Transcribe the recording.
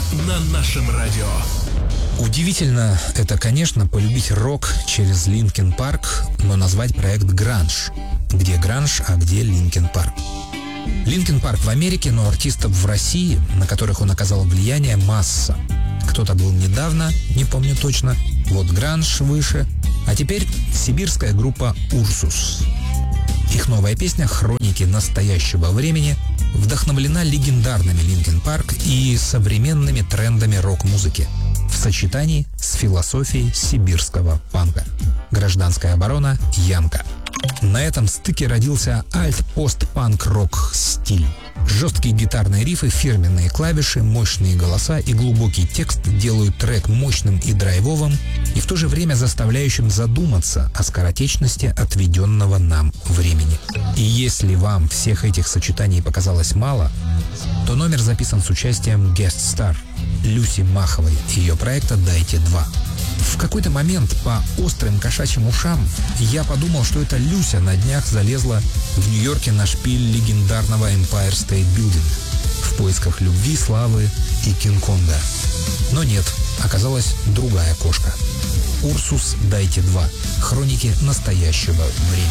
на нашем радио. Удивительно это, конечно, полюбить рок через Линкин Парк, но назвать проект «Гранж». Где гранж, а где Линкин Парк? Линкин Парк в Америке, но артистов в России, на которых он оказал влияние, масса. Кто-то был недавно, не помню точно, вот гранж выше, а теперь сибирская группа «Урсус». Их новая песня «Хроники настоящего времени» вдохновлена легендарными Линкин Парк и современными трендами рок-музыки в сочетании с философией сибирского панка. Гражданская оборона, Янка. На этом стыке родился альт-пост-панк-рок стиль. Жесткие гитарные рифы, фирменные клавиши, мощные голоса и глубокий текст делают трек мощным и драйвовым, и в то же время заставляющим задуматься о скоротечности отведенного нам времени. И если вам всех этих сочетаний показалось мало, то номер записан с участием guest-star Люси Маховой и ее проекта «Дайте 2». В какой-то момент по острым кошачьим ушам я подумал, что это Люся на днях залезла в Нью-Йорке на шпиль легендарного Empire State Building в поисках любви, славы и Кинг-Конга. Но нет, оказалась другая кошка. Урсус, «Дайте 2». Хроники настоящего времени.